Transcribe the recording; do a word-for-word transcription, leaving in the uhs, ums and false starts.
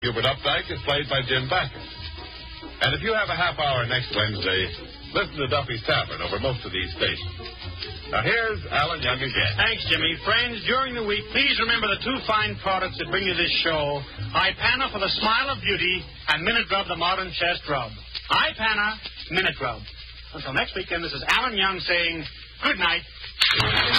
Hubert Updike is played by Jim Backus. And if you have a half hour next Wednesday, listen to Duffy's Tavern over most of these stations. Now here's Alan Young again. Thanks, Jimmy. Friends, during the week, please remember the two fine products that bring you this show. Ipana for the smile of beauty and Minute Rub, the modern chest rub. Ipana, Minute Rub. Until next weekend, this is Alan Young saying good night.